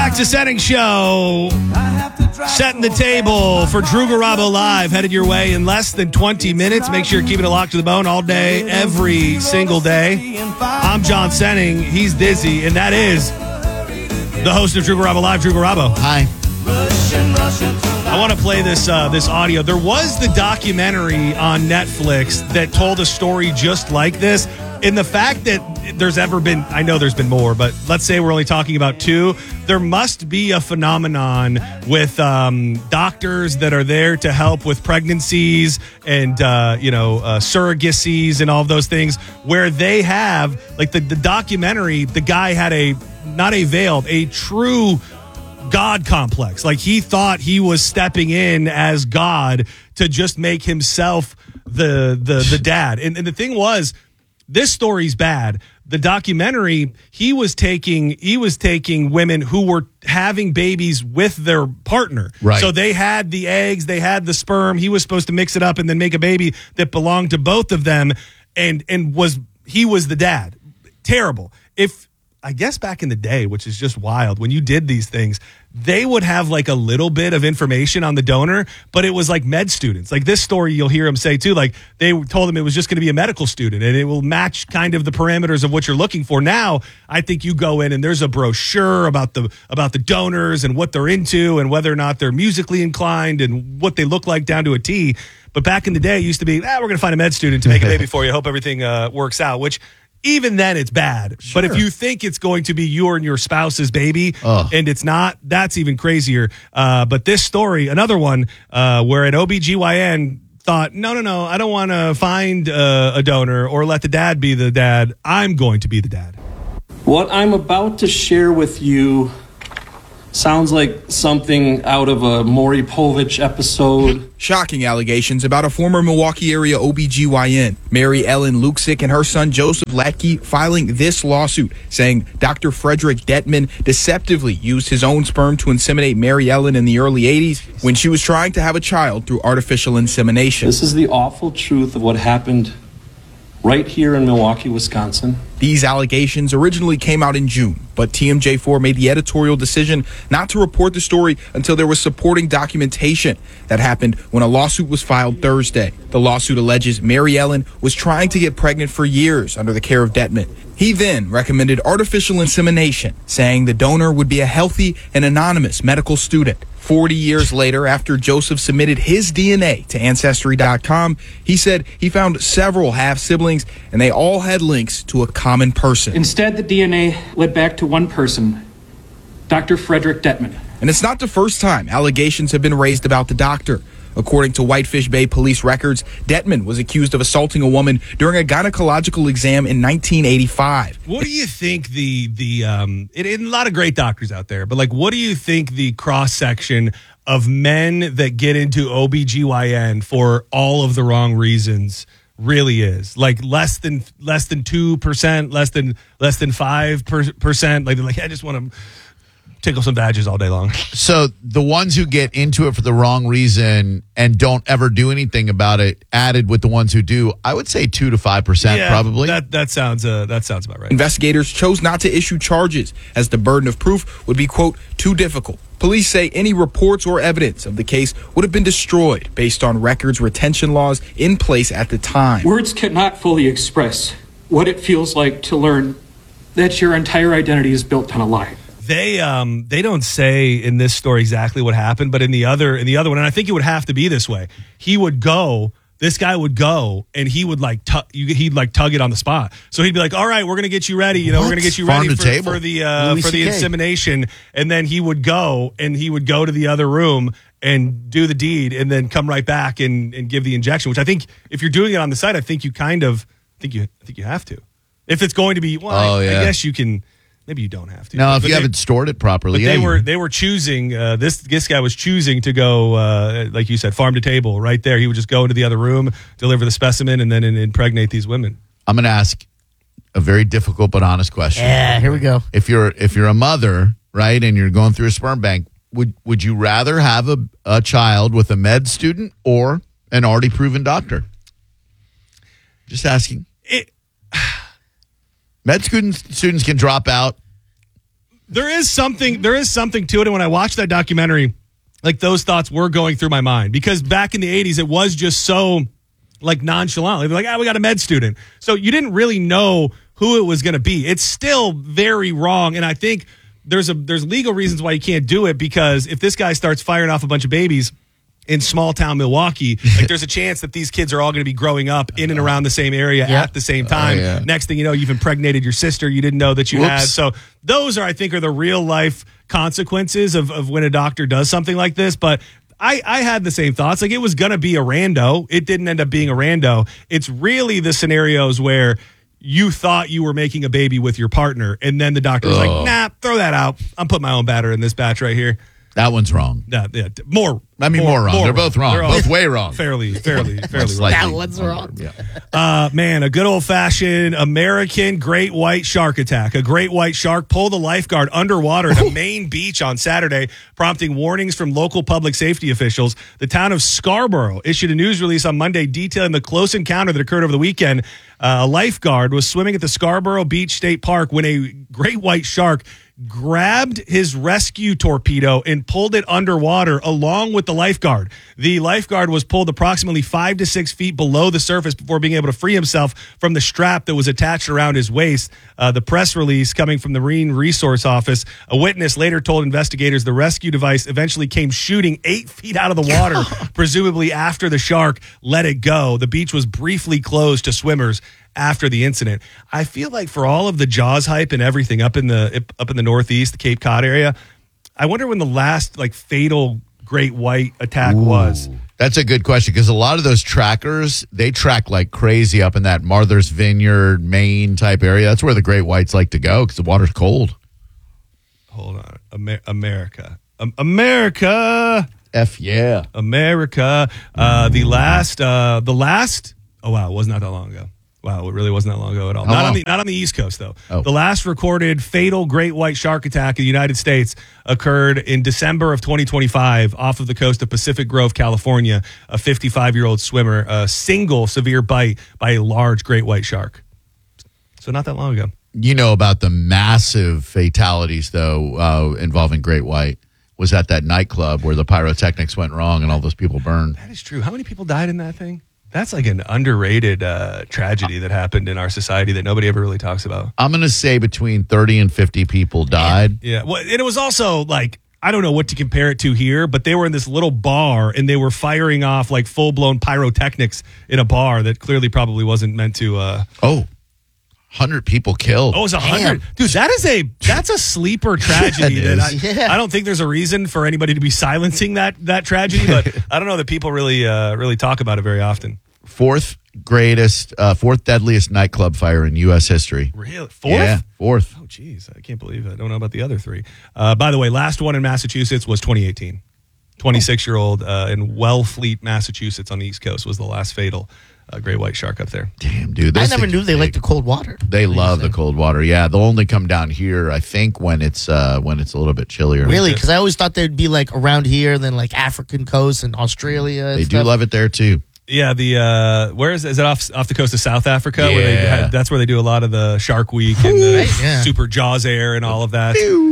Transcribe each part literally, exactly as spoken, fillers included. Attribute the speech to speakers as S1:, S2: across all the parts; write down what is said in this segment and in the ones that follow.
S1: Back to Setting Show. Setting the table for Drew Garabo Live. Headed your way in less than twenty minutes. Make sure you're keeping it locked to the bone all day, every single day. I'm John Senning. He's Dizzy, and that is the host of Drew Garabo Live, Drew Garabo.
S2: Hi.
S1: I want to play this uh, this audio. There was the documentary on Netflix that told a story just like this. And the fact that there's ever been, I know there's been more, but let's say we're only talking about two. There must be a phenomenon with um, doctors that are there to help with pregnancies and, uh, you know, uh, surrogacies and all of those things where they have, like the, the documentary, the guy had a, not a veiled, a true God complex. Like he thought he was stepping in as God to just make himself the the the dad. And, and the thing was, this story's bad. The documentary, he was taking he was taking women who were having babies with their partner.
S2: Right.
S1: So they had the eggs, they had the sperm. He was supposed to mix it up and then make a baby that belonged to both of them, and and was he was the dad. Terrible. If I guess back in the day, which is just wild, when you did these things, they would have like a little bit of information on the donor, but it was like med students. Like this story, you'll hear him say too, like they told him it was just going to be a medical student and it will match kind of the parameters of what you're looking for. Now, I think you go in and there's a brochure about the about the donors and what they're into and whether or not they're musically inclined and what they look like down to a T. But back in the day, it used to be, ah, we're going to find a med student to make a baby for you. Hope everything uh, works out, which even then it's bad. Sure. But if you think it's going to be your and your spouse's baby Ugh. and it's not, that's even crazier. Uh, but this story, another one uh, where an O B G Y N thought, no, no, no, I don't want to find uh, a donor or let the dad be the dad. I'm going to be the dad.
S3: What I'm about to share with you sounds like something out of a Maury Povich episode.
S4: Shocking allegations about a former Milwaukee area O B G Y N, Mary Ellen Luksick, and her son Joseph Latke filing this lawsuit, saying Doctor Frederick Detman deceptively used his own sperm to inseminate Mary Ellen in the early eighties when she was trying to have a child through artificial insemination.
S3: This is the awful truth of what happened right here in Milwaukee, Wisconsin.
S4: These allegations originally came out in June, but T M J four made the editorial decision not to report the story until there was supporting documentation. That happened when a lawsuit was filed Thursday. The lawsuit alleges Mary Ellen was trying to get pregnant for years under the care of Detman. He then recommended artificial insemination, saying the donor would be a healthy and anonymous medical student. Forty years later, after Joseph submitted his D N A to Ancestry dot com, he said he found several half-siblings, and they all had links to a common person.
S5: Instead, the D N A led back to one person, Doctor Frederick Detman.
S4: And it's not the first time allegations have been raised about the doctor. According to Whitefish Bay police records, Detman was accused of assaulting a woman during a gynecological exam in nineteen eighty-five.
S1: What do you think the, the um, it, it, a lot of great doctors out there, but like, what do you think the cross-section of men that get into O B G Y N for all of the wrong reasons really is? Like less than, less than two percent, less than, less than five percent. Like, they're like, I just want to tickle some badges all day long.
S2: So the ones who get into it for the wrong reason and don't ever do anything about it, added with the ones who do, I would say two to five percent
S1: yeah,
S2: probably.
S1: That that sounds uh, that sounds about right.
S4: Investigators chose not to issue charges as the burden of proof would be, quote, too difficult. Police say any reports or evidence of the case would have been destroyed based on records retention laws in place at the time.
S5: Words cannot fully express what it feels like to learn that your entire identity is built on a lie.
S1: They um they don't say in this story exactly what happened, but in the other in the other one, and I think it would have to be this way. He would go, this guy would go, and he would like tu- you, he'd like tug it on the spot. So he'd be like, "All right, we're gonna get you ready. You know,
S2: What?
S1: we're gonna get you
S2: Farm
S1: ready
S2: to
S1: for,
S2: table.
S1: for the uh,
S2: Louis
S1: for the
S2: C K.
S1: insemination." And then he would go, and he would go to the other room and do the deed, and then come right back and, and give the injection. Which I think, if you're doing it on the site, I think you kind of I think you I think you have to. If it's going to be, well,
S2: Oh,
S1: I,
S2: yeah.
S1: I guess you can. Maybe you don't have to.
S2: Now, if
S1: But
S2: you
S1: they-
S2: haven't stored it properly,
S1: But
S2: yeah,
S1: they
S2: you-
S1: were they were choosing uh, this this guy was choosing to go uh, like you said, farm to table right there. He would just go into the other room, deliver the specimen, and then in, impregnate these women.
S2: I'm going to ask a very difficult but honest question.
S6: Yeah, here we go.
S2: If you're if you're a mother, right, and you're going through a sperm bank, would would you rather have a, a child with a med student or an already proven doctor? Just asking.
S1: It,
S2: Med students students can drop out
S1: there is something. There is something to it. And when I watched that documentary, like those thoughts were going through my mind because back in the eighties, it was just so like nonchalant. They'd be like, ah, we got a med student. So you didn't really know who it was going to be. It's still very wrong. And I think there's a there's legal reasons why you can't do it because if this guy starts firing off a bunch of babies in small town Milwaukee, like there's a chance that these kids are all going to be growing up in and around the same area
S6: Yeah.
S1: at the same time.
S2: Oh, yeah.
S1: Next thing you know, you've impregnated your sister you didn't know that you
S2: Whoops.
S1: had. So those are, I think, are the real life consequences of, of when a doctor does something like this. But I, I had the same thoughts. Like it was going to be a rando. It didn't end up being a rando. It's really the scenarios where you thought you were making a baby with your partner, and then the doctor was
S2: Ugh.
S1: like, nah, throw that out. I'm putting my own batter in this batch right here.
S2: That one's wrong.
S1: Yeah, yeah, more.
S2: I mean, more, wrong. They're both wrong.
S1: They're all
S2: Both way wrong.
S1: Fairly, fairly, fairly wrong.
S6: That one's wrong.
S2: Yeah.
S1: Uh, man, a good old fashioned American great white shark attack. A great white shark pulled a lifeguard underwater at a Maine beach on Saturday, prompting warnings from local public safety officials. The town of Scarborough issued a news release on Monday detailing the close encounter that occurred over the weekend. Uh, a lifeguard was swimming at the Scarborough Beach State Park when a great white shark grabbed his rescue torpedo and pulled it underwater along with the lifeguard. The lifeguard was pulled approximately five to six feet below the surface before being able to free himself from the strap that was attached around his waist. Uh, the press release coming from the Marine Resource Office, a witness later told investigators the rescue device eventually came shooting eight feet out of the water, presumably after the shark let it go. The beach was briefly closed to swimmers after the incident. I feel like for all of the Jaws hype and everything up in the up in the Northeast, the Cape Cod area, I wonder when the last like fatal great white attack was.
S2: That's a good question because a lot of those trackers, they track like crazy up in that Martha's Vineyard, Maine type area. That's where the great whites like to go because the water's cold.
S1: Hold on. Amer- America. Um, America.
S2: F yeah.
S1: America. Uh, the last, uh, the last, oh wow, it was not that long ago. Wow, it really wasn't that long ago at all.
S2: How
S1: Not on
S2: long?
S1: the not on the East Coast though.
S2: Oh.
S1: The last recorded fatal great white shark attack in the United States occurred in December of twenty twenty-five off of the coast of Pacific Grove, California. A fifty-five-year-old swimmer, a single severe bite by a large great white shark. So not that long ago.
S2: You know about the massive fatalities, though, uh, involving great white. Was at that nightclub where the pyrotechnics went wrong and all those people burned.
S1: That is true. How many people died in that thing? That's like an underrated uh, tragedy that happened in our society that nobody ever really talks about.
S2: I'm going to say between thirty and fifty people died.
S1: Yeah. Well, and it was also like, I don't know what to compare it to here, but they were in this little bar and they were firing off like full blown pyrotechnics in a bar that clearly probably wasn't meant to. Uh,
S2: Oh, one hundred people killed.
S1: oh, it was a hundred. Dude, that is a, that's a sleeper tragedy.
S2: That
S1: that
S2: is.
S1: I,
S6: Yeah.
S1: I don't think there's a reason for anybody to be silencing that, that tragedy, but I don't know that people really, uh, really talk about it very often.
S2: Fourth greatest, uh, fourth deadliest nightclub fire in U S history.
S1: Really? Fourth?
S2: Yeah, fourth.
S1: Oh, geez. I can't believe it. I don't know about the other three. Uh, by the way, last one in Massachusetts was twenty eighteen. twenty-six-year-old uh, in Wellfleet, Massachusetts on the East Coast was the last fatal uh, great white shark up there.
S2: Damn, dude.
S6: I
S2: those
S6: never
S2: things
S6: knew
S2: are
S6: they
S2: big.
S6: liked the cold water.
S2: They love the cold water. Yeah, they'll only come down here, I think, when it's uh, when it's a little bit chillier.
S6: Really? Because I always thought they'd be like around here, then like African coast and Australia. And
S2: They do
S6: stuff.
S2: love it there too.
S1: Yeah, the uh, where is is it off off the coast of South Africa? Where they
S2: Yeah.
S1: had, that's where they do a lot of the Shark Week and the
S6: Right, yeah.
S1: Super Jaws Air and all of that.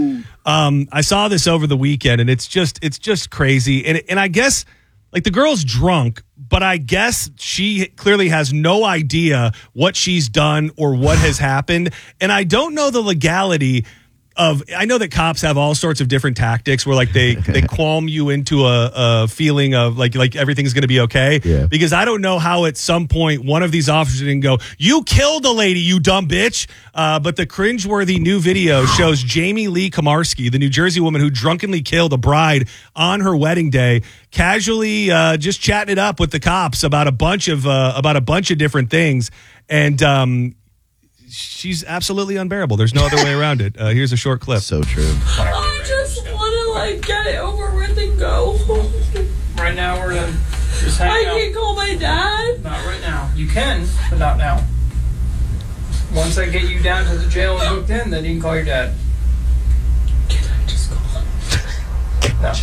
S1: Um, I saw this over the weekend, and it's just it's just crazy. And and I guess like the girl's drunk, but I guess she clearly has no idea what she's done or what has happened. And I don't know the legality of, I know that cops have all sorts of different tactics where like they they qualm you into a, a feeling of like like everything's going to be okay.
S2: Yeah.
S1: Because I don't know how at some point one of these officers didn't go, "You killed a lady, you dumb bitch." Uh, but the cringeworthy new video shows Jamie Lee Komarski, the New Jersey woman who drunkenly killed a bride on her wedding day, casually uh, just chatting it up with the cops about a bunch of uh, about a bunch of different things, and um, she's absolutely unbearable. There's no other way around it. Uh, here's a short clip.
S2: So true.
S7: I just want to like get it over with and go.
S5: Right now, we're gonna just
S7: I
S5: hang out.
S7: can't call my dad.
S5: Not right now. You can, but not now. Once I get you down to the jail and booked in, then you can call your dad.
S7: Can I just call him?
S5: No.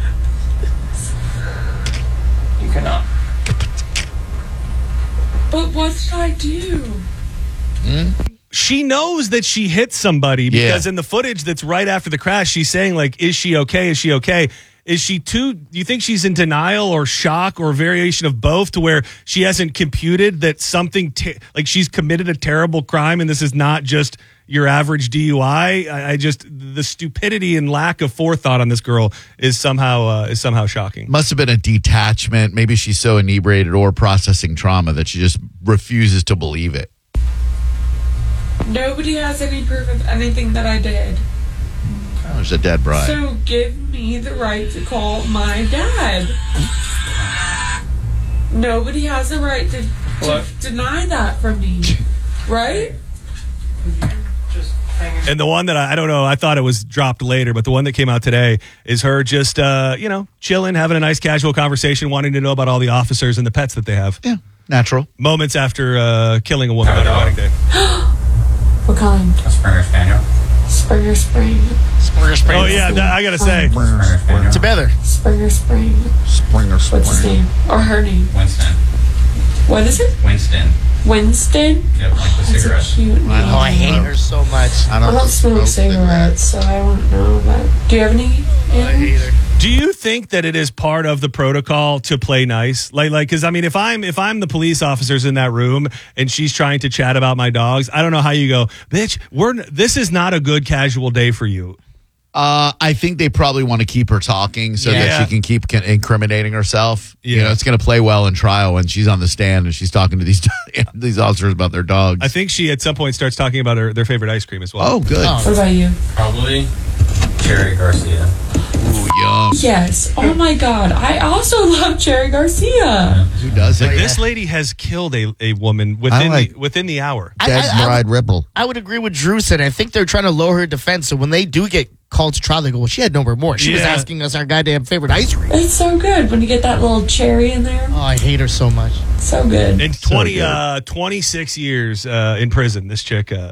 S5: You cannot.
S7: But what should I do?
S1: she knows that she hit somebody because
S2: Yeah.
S1: in the footage that's right after the crash, she's saying, like, is she okay? Is she okay? Is she too, do you think she's in denial or shock or variation of both to where she hasn't computed that something, te- like she's committed a terrible crime and this is not just your average D U I? I, I just, the stupidity and lack of forethought on this girl is somehow, uh, is somehow shocking.
S2: Must have been a detachment. Maybe she's so inebriated or processing trauma that she just refuses to believe it.
S7: Nobody has any proof of anything that I did.
S2: Oh, there's a dead bride.
S7: So give me the right to call my dad. Nobody has the right to, to deny that from me. Right?
S1: And the one that I, I don't know, I thought it was dropped later, but the one that came out today is her just, uh, you know, chilling, having a nice casual conversation, wanting to know about all the officers and the pets that they have.
S2: Yeah, natural.
S1: Moments after uh, killing a woman on her wedding day.
S7: What kind?
S8: A Springer Spaniel.
S7: Springer Spring.
S6: Springer Spring.
S1: Oh, yeah, that, I got to say.
S8: Springer Spaniel.
S6: Together.
S7: Springer Spring.
S2: Springer,
S7: What's his name? Or her name?
S8: Winston.
S7: What is it?
S8: Winston.
S7: Winston?
S8: Yep, like the
S7: That's a
S8: cigarettes.
S7: cute name.
S6: Oh, I hate her so much.
S2: I
S7: I don't smoke cigarettes, so I don't know. But do you have any?
S6: Oh, I hate her.
S1: Do you think that it is part of the protocol to play nice? Like, like, because I mean, if I'm if I'm the police officers in that room and she's trying to chat about my dogs, I don't know how you go, bitch. We're this is not a good casual day for you.
S2: Uh, I think they probably want to keep her talking so
S1: Yeah.
S2: that she can keep con- incriminating herself. You
S1: Yeah.
S2: know, it's going to play well in trial when she's on the stand and she's talking to these these officers about their dogs.
S1: I think she at some point starts talking about her their favorite ice cream as well.
S2: Oh, good.
S7: What about you?
S8: Probably Cherry Garcia.
S2: Ooh, yum.
S7: Yes. Oh my God. I also love Cherry Garcia.
S2: Who does it?
S1: Like, this lady has killed a, a woman within
S2: like-
S1: the, within the hour.
S6: I-
S2: Dead
S6: I- I
S2: bride Ripple.
S6: I would agree with Drew said. I think they're trying to lower her defense. So when they do get called to trial, they go, well, she had no remorse. She was
S1: Yeah.
S6: asking us our goddamn favorite ice cream.
S7: It's so good when you get that little cherry in there.
S6: Oh, I hate her so much.
S7: So good.
S1: In twenty,
S2: good.
S1: uh, twenty-six years uh, in prison, this chick uh,